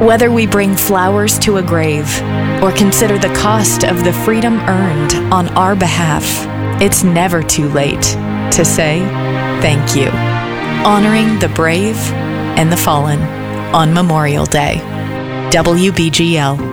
Whether we bring flowers to a grave or consider the cost of the freedom earned on our behalf, it's never too late to say thank you. Honoring the brave and the fallen on Memorial Day. WBGL.